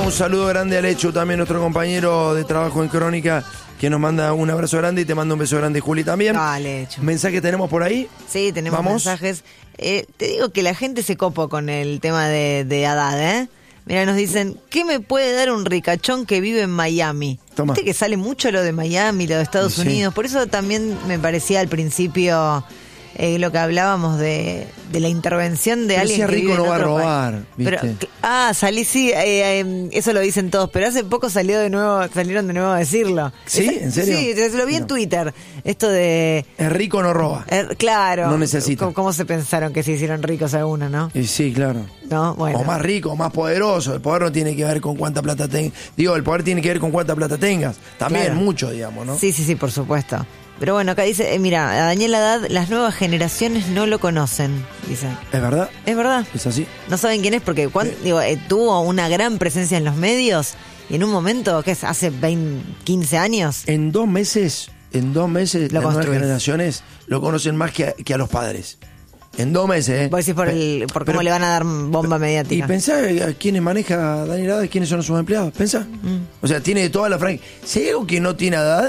un saludo grande a Lechu, también nuestro compañero de trabajo en Crónica, que nos manda un abrazo grande y te manda un beso grande, Juli, también. Dale, Lechu. ¿Mensaje tenemos por ahí? Sí, tenemos mensajes. Te digo que la gente se copó con el tema de Haddad, ¿eh? Mira, nos dicen, ¿qué me puede dar un ricachón que vive en Miami? Toma. Viste que sale mucho lo de Miami, lo de Estados Unidos. Por eso también me parecía al principio lo que hablábamos de la intervención de pero alguien si es que rico vive en no va a otro robar, país. ¿viste? Pero, salí, sí, eso lo dicen todos, pero hace poco salieron de nuevo a decirlo. ¿Sí? ¿En serio? Sí, lo vi en Twitter. Esto de... Es rico no roba. Claro. No necesita. ¿Cómo se pensaron que se hicieron ricos algunos, no? Y sí, claro. No, bueno. O más rico, o más poderoso. El poder no tiene que ver con cuánta plata tengas. Digo, el poder tiene que ver con cuánta plata tengas. También, claro. mucho, digamos, ¿no? Sí, por supuesto. Pero bueno, acá dice, mira, a Daniel Haddad las nuevas generaciones no lo conocen, dice. ¿Es verdad? Es verdad. ¿Es así? No saben quién es porque tuvo una gran presencia en los medios y en un momento, ¿qué es? Hace 15 años. En 2 meses, las nuevas generaciones lo conocen más que a los padres. En 2 meses, ¿eh? Vos decís por cómo le van a dar bomba mediática. Y pensá a quiénes maneja Daniel Haddad, quiénes son sus empleados. Pensá. O sea, tiene toda la franquicia. Si hay algo que no tiene Haddad,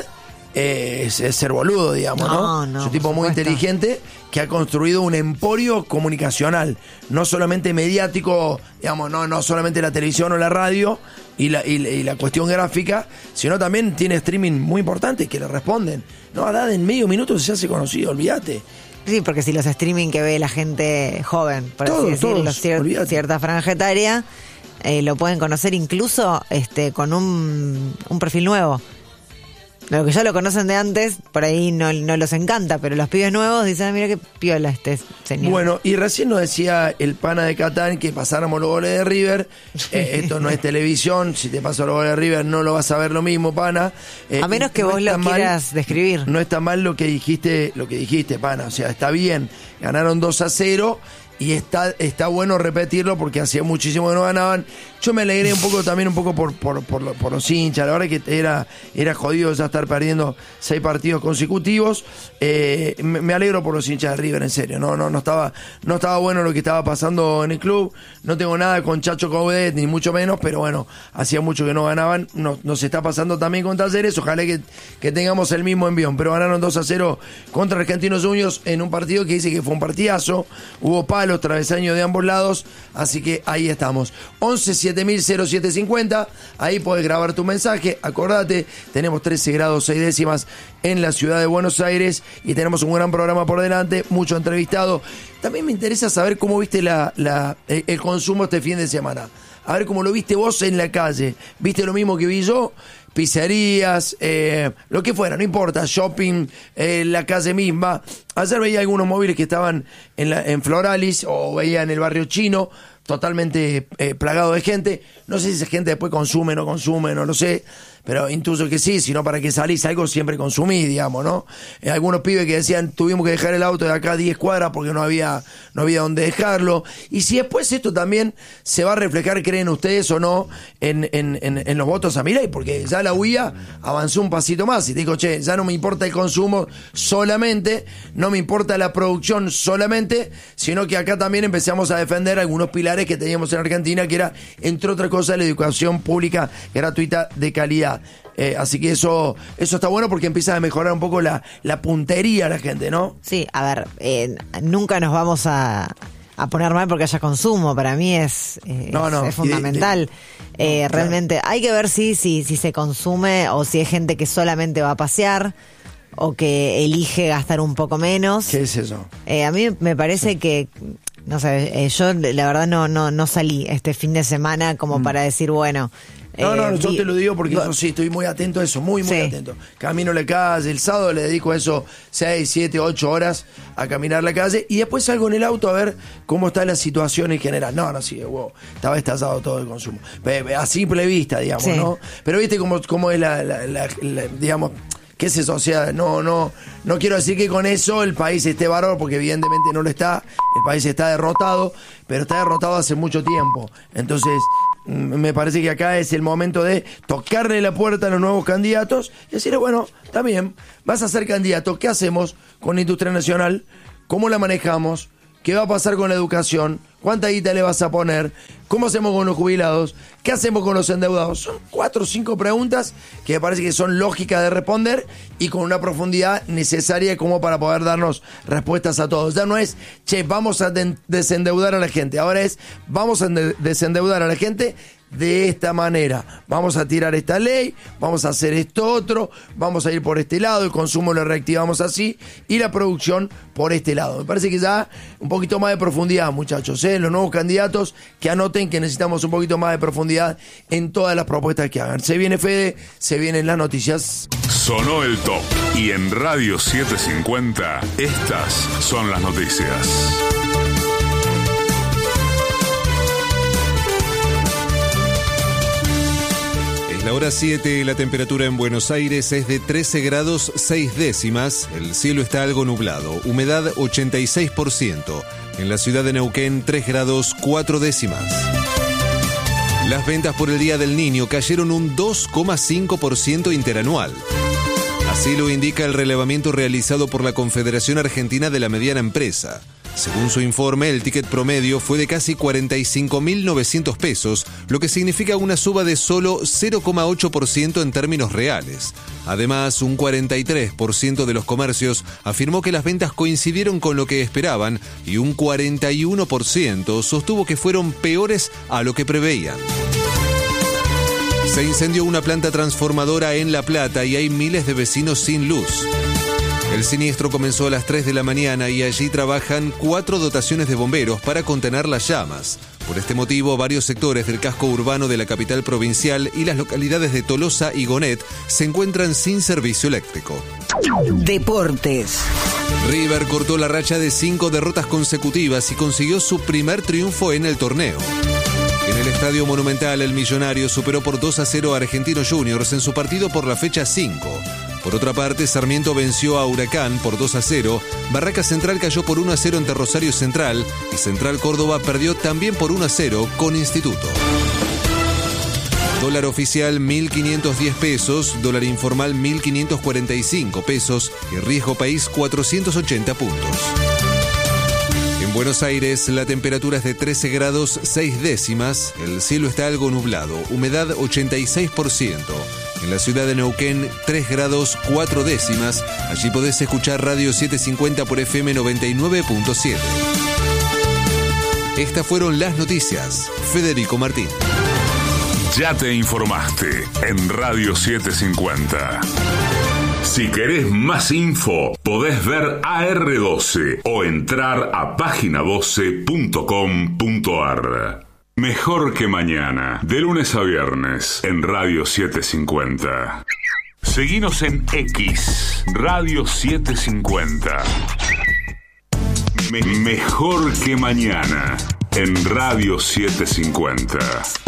es ser boludo, digamos, ¿no? Es un tipo muy inteligente que ha construido un emporio comunicacional, no solamente mediático, digamos, no solamente la televisión o la radio y la cuestión gráfica, sino también tiene streaming muy importantes que le responden. No, Haddad en medio minuto se hace conocido, olvídate. Sí, porque si los streaming que ve la gente joven, por así decirlo, cierta franja etaria, lo pueden conocer incluso con un perfil nuevo. Lo que ya lo conocen de antes, por ahí no los encanta, pero los pibes nuevos dicen, mira qué piola este señor. Bueno, y recién nos decía el pana de Catán que pasáramos los goles de River. Esto no es televisión, si te paso los goles de River no lo vas a ver lo mismo, pana. A menos que vos lo quieras describir. No está mal lo que dijiste, pana. O sea, está bien. Ganaron 2-0. Y está bueno repetirlo porque hacía muchísimo que no ganaban. Yo me alegré un poco por los hinchas. La verdad que era jodido ya estar perdiendo 6 partidos consecutivos. Me alegro por los hinchas de River, en serio. No estaba bueno lo que estaba pasando en el club. No tengo nada con Chacho Coudet, ni mucho menos, pero bueno, hacía mucho que no ganaban. Nos está pasando también con Talleres. Ojalá que tengamos el mismo envión. Pero ganaron 2-0 contra Argentinos Juniors en un partido que dice que fue un partidazo. Hubo los travesaños de ambos lados, así que ahí estamos. 11-7000-0750, ahí podés grabar tu mensaje. Acordate, tenemos 13 grados 6 décimas en la ciudad de Buenos Aires y tenemos un gran programa por delante, mucho entrevistado. También me interesa saber cómo viste el consumo este fin de semana. A ver cómo lo viste vos en la calle. ¿Viste lo mismo que vi yo? Pizzerías, lo que fuera, no importa, shopping, la calle misma. Ayer veía algunos móviles que estaban en Floralis o veía en el barrio chino, totalmente plagado de gente. No sé si esa gente después consume, no lo sé, pero intuyo que sí, sino para que salís algo siempre consumís, digamos, ¿no? Algunos pibes que decían, tuvimos que dejar el auto de acá a 10 cuadras porque no había dónde dejarlo. Y si después esto también se va a reflejar, creen ustedes o no, en los votos a Milei, porque ya la UIA avanzó un pasito más y te dijo, che, ya no me importa el consumo solamente, no me importa la producción solamente, sino que acá también empezamos a defender algunos pilares que teníamos en Argentina, que era, entre otras cosas, la educación pública gratuita de calidad. Así que eso está bueno porque empieza a mejorar un poco la puntería a la gente, ¿no? Sí, a ver, nunca nos vamos a poner mal porque haya consumo. Para mí es fundamental. Realmente hay que ver si se consume o si hay gente que solamente va a pasear o que elige gastar un poco menos. ¿Qué es eso? A mí me parece que, no sé, yo la verdad no salí este fin de semana como para decir, bueno... yo te lo digo porque yo sí estoy muy atento a eso, muy atento. Camino la calle, el sábado le dedico a eso 6, 7, 8 horas a caminar la calle y después salgo en el auto a ver cómo está la situación en general. Estaba estallado todo el consumo. A simple vista, digamos, ¿no? Pero viste cómo es digamos... ¿Qué es eso? O sea, no quiero decir que con eso el país esté bárbaro, porque evidentemente no lo está. El país está derrotado, pero está derrotado hace mucho tiempo. Entonces, me parece que acá es el momento de tocarle la puerta a los nuevos candidatos y decirle, bueno, está bien, vas a ser candidato, ¿qué hacemos con la industria nacional? ¿Cómo la manejamos? ¿Qué va a pasar con la educación? ¿Cuánta guita le vas a poner? ¿Cómo hacemos con los jubilados? ¿Qué hacemos con los endeudados? Son 4 o 5 preguntas que me parece que son lógicas de responder y con una profundidad necesaria como para poder darnos respuestas a todos. Ya no es, vamos a desendeudar a la gente. Ahora es, vamos a desendeudar a la gente de esta manera. Vamos a tirar esta ley, vamos a hacer esto otro, vamos a ir por este lado, el consumo lo reactivamos así y la producción por este lado. Me parece que ya un poquito más de profundidad, muchachos, los nuevos candidatos que anoten que necesitamos un poquito más de profundidad en todas las propuestas que hagan. Se viene Fede, se vienen las noticias. Sonó el top y en Radio 750 estas son las noticias. La hora 7, la temperatura en Buenos Aires es de 13 grados 6 décimas, el cielo está algo nublado, humedad 86%, en la ciudad de Neuquén 3 grados 4 décimas. Las ventas por el Día del Niño cayeron un 2,5% interanual. Así lo indica el relevamiento realizado por la Confederación Argentina de la Mediana Empresa. Según su informe, el ticket promedio fue de casi 45.900 pesos, lo que significa una suba de solo 0,8% en términos reales. Además, un 43% de los comercios afirmó que las ventas coincidieron con lo que esperaban y un 41% sostuvo que fueron peores a lo que preveían. Se incendió una planta transformadora en La Plata y hay miles de vecinos sin luz. El siniestro comenzó a las 3 de la mañana y allí trabajan 4 dotaciones de bomberos para contener las llamas. Por este motivo, varios sectores del casco urbano de la capital provincial y las localidades de Tolosa y Gonet se encuentran sin servicio eléctrico. Deportes. River cortó la racha de 5 derrotas consecutivas y consiguió su primer triunfo en el torneo. En el Estadio Monumental, el millonario superó por 2-0 a Argentinos Juniors en su partido por la fecha 5. Por otra parte, Sarmiento venció a Huracán por 2-0, Barracas Central cayó por 1-0 ante Rosario Central y Central Córdoba perdió también por 1-0 con Instituto. Dólar oficial 1.510 pesos, dólar informal 1.545 pesos y riesgo país 480 puntos. En Buenos Aires, la temperatura es de 13 grados 6 décimas, el cielo está algo nublado, humedad 86%. En la ciudad de Neuquén, 3 grados 4 décimas. Allí podés escuchar Radio 750 por FM 99.7. Estas fueron las noticias. Federico Martín. Ya te informaste en Radio 750. Si querés más info, podés ver AR12 o entrar a página12.com.ar. Mejor que mañana, de lunes a viernes, en Radio 750. Seguinos en X, Radio 750. Mejor que mañana, en Radio 750.